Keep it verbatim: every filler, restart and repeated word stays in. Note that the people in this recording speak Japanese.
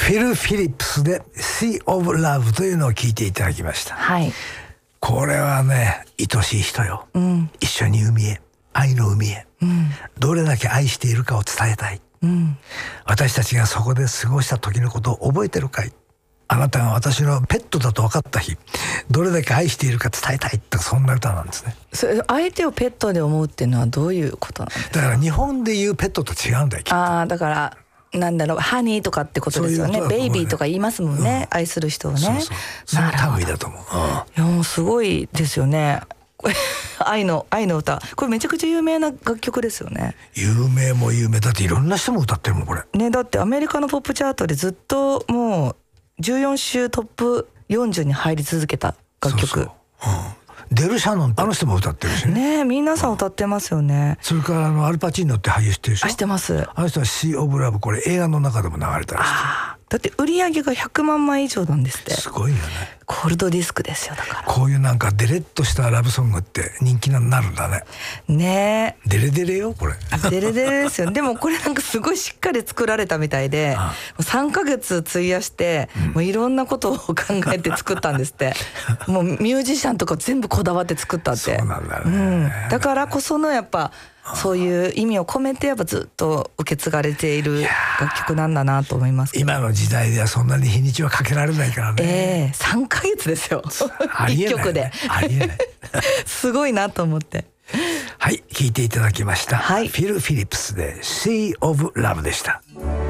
フィル・フィリップスで Sea of Love というのを聞いていただきました。 はい。 これはね、愛しい人よ、うん、一緒に海へ、愛の海へ、うん、どれだけ愛しているかを伝えたい、うん、私たちがそこで過ごした時のことを覚えてるかい、あなたが私のペットだと分かった日、どれだけ愛しているか伝えたいって、そんな歌なんですね。 それ相手をペットで思うっていうのはどういうことなんですか？ だから日本でいうペットと違うんだよ、きっと。 ああ、だからなんだろう、ハニーとかってことですよね。 そういうことだと思うね。 ベイビーとか言いますもんね、うん、愛する人をね。 そうそう、その類だと思う、うん、 いやもうすごいですよね。愛の愛の歌、これめちゃくちゃ有名な楽曲ですよね。 有名も有名だって、いろんな人も歌ってるもんこれね。だってアメリカのポップチャートでずっともうじゅうよん週トップよんじゅうに入り続けた楽曲。そうそう、 うん、デル・シャノン、あの人も歌ってるし ね, ね皆さん歌ってますよね、 うん、それからあのアルパチーノって俳優知ってるでしょ。 あ、知ってます。 あの人は Sea of Love、 これ映画の中でも流れたりして。 あ、だって売り上げがひゃくまんまい以上なんですって。 すごいよね。 コールドディスクですよ。だからこういうなんかデレッとしたラブソングって人気になるんだね。 ねえ、 デレデレよこれ。 デレデレですよ。でもこれなんかすごいしっかり作られたみたいで、ああ、さんかげつ費やして、うん、もういろんなことを考えて作ったんですってもうミュージシャンとか全部こだわって作ったって。 そうなんだね、 うん、だからこそのやっぱそういう意味を込めてやっぱずっと受け継がれている楽曲なんだなと思います。 今の時代ではそんなに日にちはかけられないからね。 えー、さんかげつですよいっきょくで。 ありえないすごいなと思って。 はい、聞いていただきました、 はい、 フィル・フィリップスで Sea of Love でした。